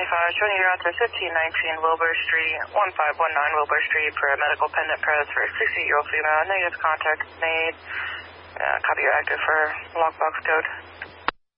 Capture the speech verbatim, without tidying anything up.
five, showing you out to fifteen nineteen Wilbur Street, one five one nine Wilbur Street for a medical pendant press for a sixty-year-old female. Negative contact made. Uh, copy your active for lockbox code.